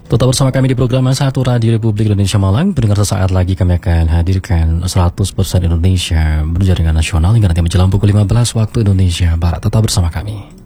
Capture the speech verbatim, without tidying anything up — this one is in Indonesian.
Tetap bersama kami di program satu Radio Republik Indonesia Malang. Pendengar, sesaat lagi kami akan hadirkan seratus persen Indonesia berjaringan nasional hingga nanti menjelang pukul lima belas waktu Indonesia Barat. Tetap bersama kami.